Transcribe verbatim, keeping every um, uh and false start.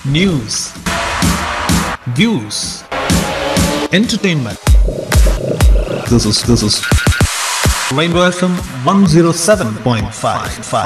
news, views, entertainment. This is this is Rainbow F M one oh seven point five.